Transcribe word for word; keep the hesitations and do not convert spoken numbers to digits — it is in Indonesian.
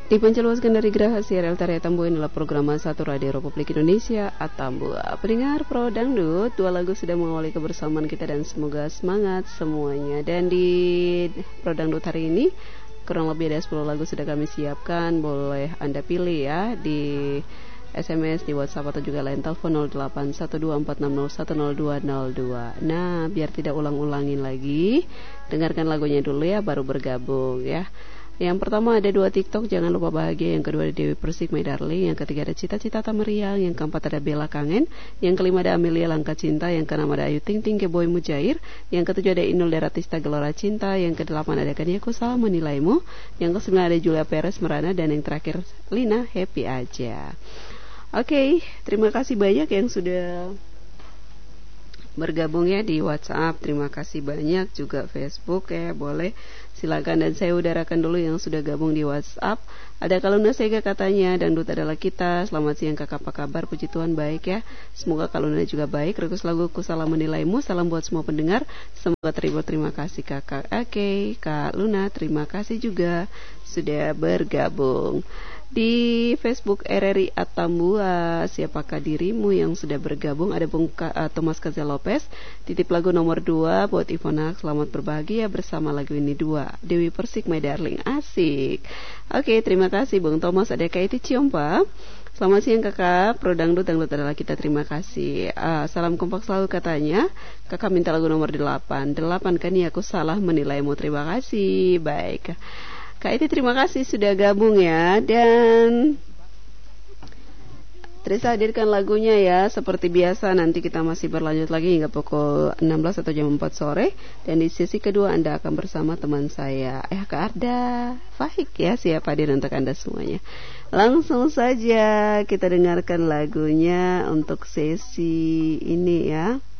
Dipancarluaskan dari Geraha Siaran Tarya Tambu, inilah program satu Radio Republik Indonesia Atambua. Pendengar Pro Dangdut, dua lagu sudah mengawali kebersamaan kita dan semoga semangat semuanya. Dan di Pro Dangdut hari ini kurang lebih ada sepuluh lagu sudah kami siapkan. Boleh Anda pilih ya di S M S, di WhatsApp atau juga lain telepon nol delapan satu dua empat enam nol satu nol dua nol dua. Nah, biar tidak ulang-ulangin lagi, dengarkan lagunya dulu ya baru bergabung ya. Yang pertama ada dua TikTok, jangan lupa bahagia. Yang kedua ada Dewi Persik, My Darling. Yang ketiga ada Cita-Cita Tameriang. Yang keempat ada Bella Kangen. Yang kelima ada Amelia Langka Cinta. Yang keenam ada Ayu Ting Ting ke Boy Mujair. Yang ketujuh ada Inul Daratista Gelora Cinta. Yang kedelapan ada Kaniaku Salah Menilaimu. Yang kesembilan ada Julia Perez Merana. Dan yang terakhir Lina Happy Aja. Oke, okay, terima kasih banyak yang sudah bergabung ya di WhatsApp. Terima kasih banyak juga Facebook ya, boleh silakan. Dan saya udarakan dulu yang sudah gabung di WhatsApp. Ada Kaluna Sega katanya, dangdut adalah kita. Selamat siang kakak, apa kabar? Puji Tuhan baik ya. Semoga Kaluna juga baik. Request laguku Salah Menilaimu. Salam buat semua pendengar. Semoga terima. Terima kasih kakak. Oke, okay, Kak Luna terima kasih juga sudah bergabung. Di Facebook R R I Atambua, siapakah dirimu yang sudah bergabung? Ada Bung Ka, uh, Thomas Kaza Lopez, titip lagu nomor dua buat Ivona, selamat berbahagia bersama lagu ini dua. Dewi Persik, My Darling, asik. Oke, terima kasih Bung Thomas. Ada Kaiti Ciompa, selamat siang kakak, Pro Dangdut, dangdut adalah kita, terima kasih. uh, Salam kompak selalu katanya. Kakak minta lagu nomor delapan. Delapan kan ya, aku salah menilaimu, terima kasih. Baik Kak Iti, terima kasih sudah gabung ya. Dan Teresa hadirkan lagunya ya. Seperti biasa nanti kita masih berlanjut lagi hingga pukul enam belas atau jam empat sore. Dan di sesi kedua Anda akan bersama teman saya Eh Kak Arda Fahik ya, siap hadir untuk Anda semuanya. Langsung saja kita dengarkan lagunya untuk sesi ini ya.